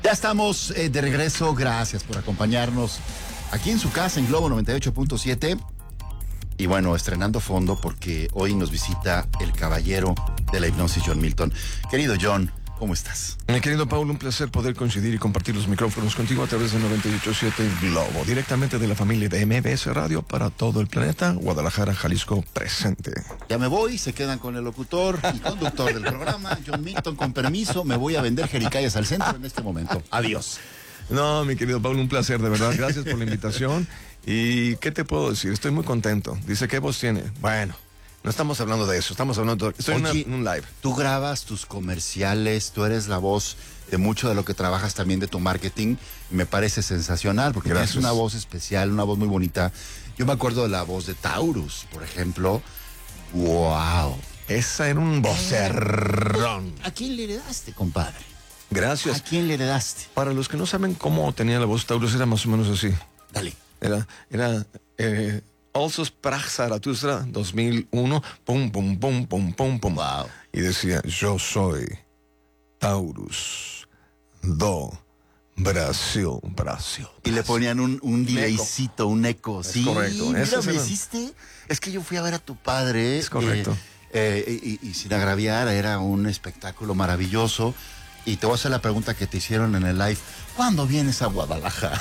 Ya estamos de regreso. Gracias por acompañarnos aquí en su casa en Globo 98.7. Y bueno, estrenando fondo porque hoy nos visita el caballero de la hipnosis, John Milton. Querido John, ¿cómo estás? Mi querido Paulo, un placer poder coincidir y compartir los micrófonos contigo a través de 98.7 Globo, directamente de la familia de MBS Radio para todo el planeta. Guadalajara, Jalisco, presente. Ya me voy, se quedan con el locutor y conductor del programa, John Milton, con permiso, me voy a vender jericayas al centro en este momento. Adiós. No, mi querido Paulo, un placer, de verdad. Gracias por la invitación. ¿Y qué te puedo decir? Estoy muy contento. Dice, ¿qué voz tiene? Bueno, no estamos hablando de eso, estamos hablando de... Estoy en un live. Tú grabas tus comerciales, tú eres la voz de mucho de lo que trabajas también de tu marketing. Me parece sensacional porque tienes una voz especial, una voz muy bonita. Yo me acuerdo de la voz de Taurus, por ejemplo. ¡Wow! Esa era un vocerrón. ¿A quién le heredaste, compadre? Gracias. ¿A quién le heredaste? Para los que no saben cómo tenía la voz Taurus, era más o menos así. Dale. Era Also Sprach Zarathustra 2001, pum, pum, pum, pum, pum, pum. Wow. Y decía, yo soy Taurus, do, Brasil. Y le ponían un delaycito, un eco. Sí, correcto. Mira, Eso me hiciste. Es que yo fui a ver a tu padre. Es correcto. Y sin agraviar, era un espectáculo maravilloso. Y te voy a hacer la pregunta que te hicieron en el live. ¿Cuándo vienes a Guadalajara?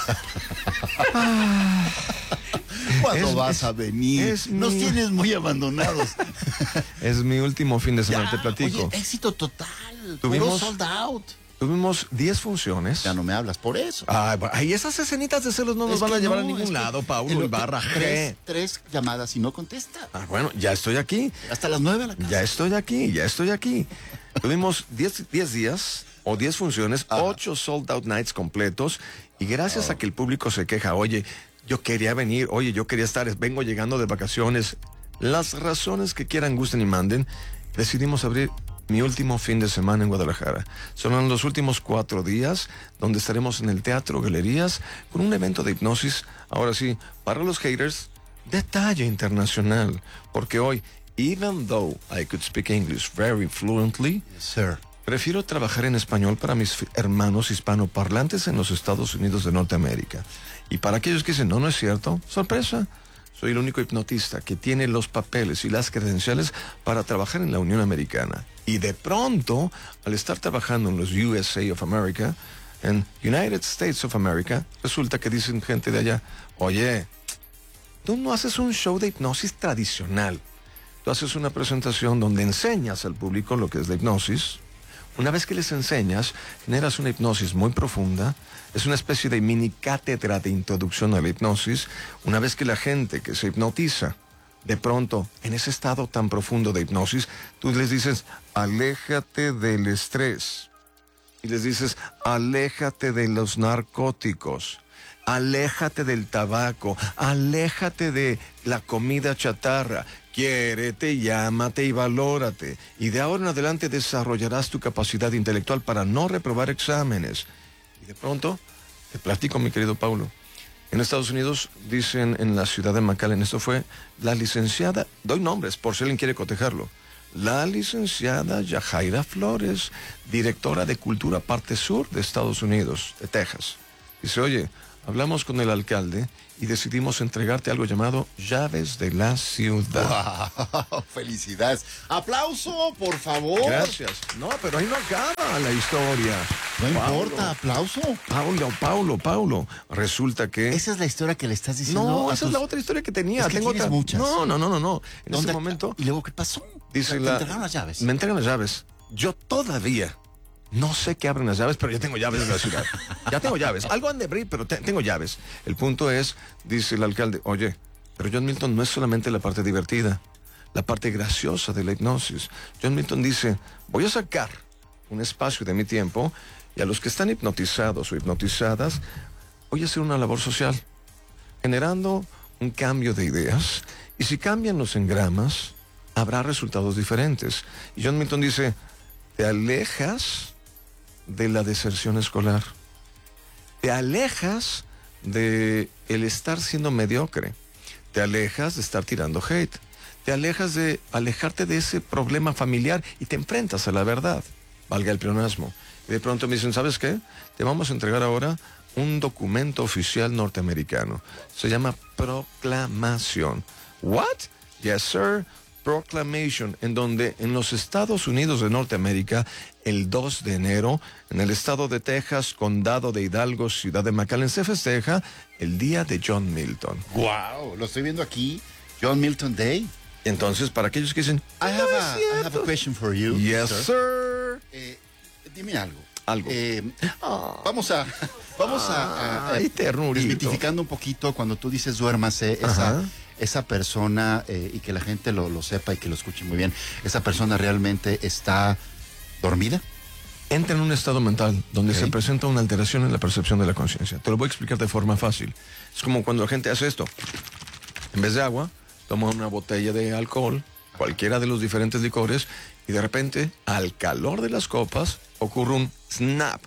¿Cuándo vas a venir? Nos tienes muy abandonados. Es mi último fin de semana, te platico. Oye, éxito total. Tuvimos sold out. Tuvimos 10 funciones. Ya no me hablas por eso. Ay, esas escenitas de celos no nos van a llevar a ningún lado, Paulo Ibarra. Tres llamadas y no contesta. Bueno, ya estoy aquí. Hasta las 9 a la casa. Ya estoy aquí. Tuvimos 10 días o 10 funciones, 8 sold out nights completos. Y gracias a que el público se queja, oye, yo quería venir, oye, yo quería estar, vengo llegando de vacaciones. Las razones que quieran, gusten y manden, decidimos abrir mi último fin de semana en Guadalajara. Son los últimos 4 días donde estaremos en el Teatro Galerías con un evento de hipnosis, ahora sí, para los haters, de talla internacional. Porque hoy, even though I could speak English very fluently, yes, sir, prefiero trabajar en español para mis hermanos hispanoparlantes en los Estados Unidos de Norteamérica. Y para aquellos que dicen, no es cierto, sorpresa. Soy el único hipnotista que tiene los papeles y las credenciales para trabajar en la Unión Americana. Y de pronto, al estar trabajando en los USA of America, en United States of America, resulta que dicen gente de allá, oye, tú no haces un show de hipnosis tradicional. Tú haces una presentación donde enseñas al público lo que es la hipnosis. Una vez que les enseñas, generas una hipnosis muy profunda. Es una especie de mini cátedra de introducción a la hipnosis. Una vez que la gente que se hipnotiza, de pronto, en ese estado tan profundo de hipnosis, tú les dices, aléjate del estrés. Y les dices, aléjate de los narcóticos. Aléjate del tabaco. Aléjate de la comida chatarra. Quiérete, llámate y valórate. Y de ahora en adelante desarrollarás tu capacidad intelectual para no reprobar exámenes. Y de pronto, te platico, mi querido Paulo. En Estados Unidos dicen en la ciudad de McAllen, esto fue la licenciada, doy nombres por si alguien quiere cotejarlo, la licenciada Yajaira Flores, directora de Cultura Parte Sur de Estados Unidos, de Texas. Dice, oye, hablamos con el alcalde y decidimos entregarte algo llamado Llaves de la Ciudad. ¡Wow! ¡Felicidades! ¡Aplauso, por favor! Gracias. No, pero ahí no acaba la historia. No Paulo, importa, aplauso. Paulo. Resulta que... Esa es la historia que le estás diciendo. No, esa es la otra historia que tenía. Es que Tengo tienes otra. muchas. No. En ese momento... ¿Y luego qué pasó? Dice ¿Te entregaron las llaves? Me entregan las llaves. Yo todavía no sé qué abren las llaves, pero ya tengo llaves de la ciudad. Ya tengo llaves. Algo han de abrir, pero tengo llaves. El punto es, dice el alcalde, oye, pero John Milton no es solamente la parte divertida, la parte graciosa de la hipnosis. John Milton dice, voy a sacar un espacio de mi tiempo y a los que están hipnotizados o hipnotizadas, voy a hacer una labor social, generando un cambio de ideas. Y si cambian los engramas, habrá resultados diferentes. Y John Milton dice, te alejas de la deserción escolar. Te alejas de el estar siendo mediocre. Te alejas de estar tirando hate. Te alejas de alejarte de ese problema familiar y te enfrentas a la verdad. Valga el pleonasmo. Y de pronto me dicen, ¿sabes qué? Te vamos a entregar ahora un documento oficial norteamericano. Se llama proclamación. ¿What? Yes, sir. Proclamation, en donde en los Estados Unidos de Norteamérica, el 2 de enero, en el estado de Texas, condado de Hidalgo, ciudad de McAllen, se festeja el día de John Milton. Wow, lo estoy viendo aquí. John Milton Day. Entonces, para aquellos que dicen, I have a question for you. Yes, sir. Dime algo. Algo. Vamos a Ay, ternurito. desmitificando un poquito cuando tú dices duérmase, esa persona, y que la gente lo sepa y que lo escuche muy bien, ¿esa persona realmente está dormida? Entra en un estado mental donde se presenta una alteración en la percepción de la conciencia. Te lo voy a explicar de forma fácil. Es como cuando la gente hace esto. En vez de agua, toma una botella de alcohol, cualquiera de los diferentes licores, y de repente, al calor de las copas, ocurre un snap.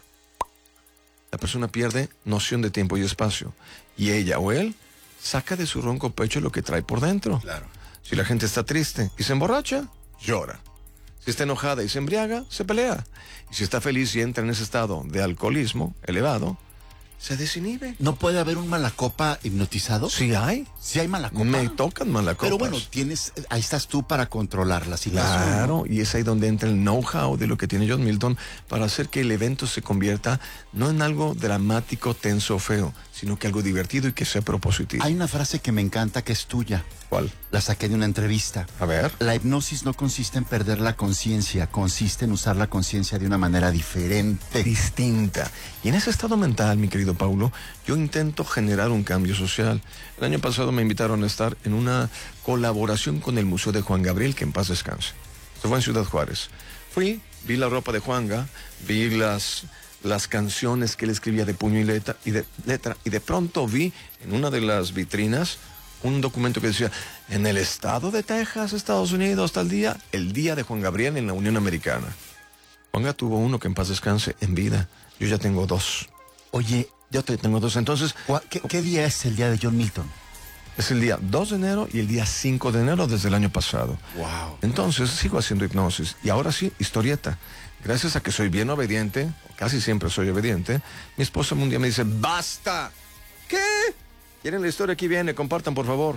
La persona pierde noción de tiempo y espacio. Y ella o él saca de su ronco pecho lo que trae por dentro. Claro. Si la gente está triste y se emborracha, llora. Si está enojada y se embriaga, se pelea. Y si está feliz y entra en ese estado de alcoholismo elevado, se desinhibe. ¿No puede haber un malacopa hipnotizado? Sí hay. Sí hay malacopa. Me tocan malacopas. Pero bueno, ahí estás tú para controlar la situación. Claro, y es ahí donde entra el know-how de lo que tiene John Milton para hacer que el evento se convierta no en algo dramático, tenso o feo, sino que algo divertido y que sea propositivo. Hay una frase que me encanta que es tuya. ¿Cuál? La saqué de una entrevista. A ver. La hipnosis no consiste en perder la conciencia, consiste en usar la conciencia de una manera diferente. Distinta. Y en ese estado mental, mi querido Paulo, yo intento generar un cambio social. El año pasado me invitaron a estar en una colaboración con el Museo de Juan Gabriel, que en paz descanse. Esto fue en Ciudad Juárez. Fui, vi la ropa de Juanga, vi las canciones que él escribía de puño y letra, y de pronto vi en una de las vitrinas un documento que decía, en el estado de Texas, Estados Unidos, tal día, el día de Juan Gabriel en la Unión Americana. Juanga tuvo uno, que en paz descanse, en vida. Yo ya tengo dos. Oye, Yo tengo dos. Entonces, ¿qué día es el día de John Milton? es el día 2 de enero y el día 5 de enero desde el año pasado. Wow. Entonces, sigo haciendo hipnosis. Y ahora sí, historieta. Gracias a que soy bien obediente, casi siempre soy obediente, mi esposa un día me dice, ¡basta! ¿Qué? ¿Quieren la historia? Aquí viene, compartan, por favor.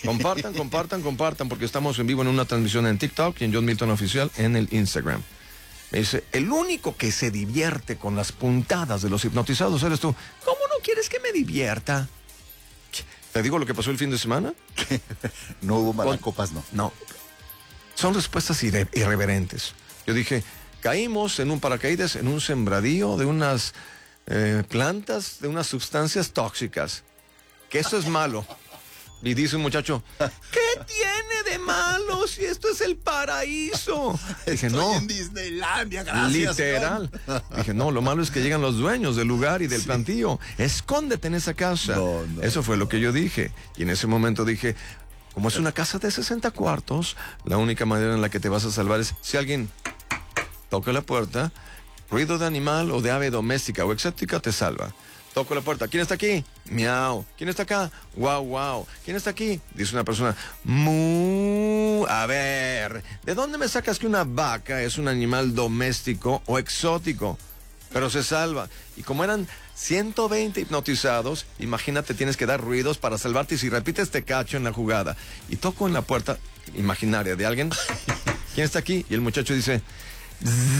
Compartan, porque estamos en vivo en una transmisión en TikTok y en John Milton Oficial en el Instagram. Me dice, el único que se divierte con las puntadas de los hipnotizados eres tú. ¿Cómo no quieres que me divierta? ¿Te digo lo que pasó el fin de semana? No hubo malacopas, no. No. Son respuestas irreverentes. Yo dije, caímos en un paracaídas, en un sembradío de unas plantas, de unas sustancias tóxicas. Que eso es malo. Y dice un muchacho, ¿qué tiene de malo si esto es el paraíso? Dije, no. En Disneylandia, gracias. Literal. Dije, no, lo malo es que llegan los dueños del lugar y del plantío. Escóndete en esa casa. No. Eso fue lo que yo dije. Y en ese momento dije, como es una casa de 60 cuartos, la única manera en la que te vas a salvar es si alguien toca la puerta, ruido de animal o de ave doméstica o exótica te salva. Toco la puerta. ¿Quién está aquí? Miau. ¿Quién está acá? Guau, guau. ¿Quién está aquí? Dice una persona. Mu. A ver, ¿de dónde me sacas que una vaca es un animal doméstico o exótico? Pero se salva. Y como eran 120 hipnotizados, imagínate, tienes que dar ruidos para salvarte. Y si repites, te cacho en la jugada. Y toco en la puerta imaginaria de alguien. ¿Quién está aquí? Y el muchacho dice...